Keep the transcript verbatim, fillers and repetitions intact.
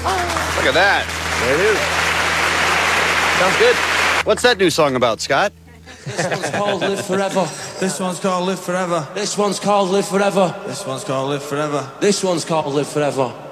Look at that. There it is. Sounds good. What's that new song about, Scott? This one's called Live Forever. This one's called Live Forever. This one's called Live Forever. This one's called Live Forever. This one's called Live Forever.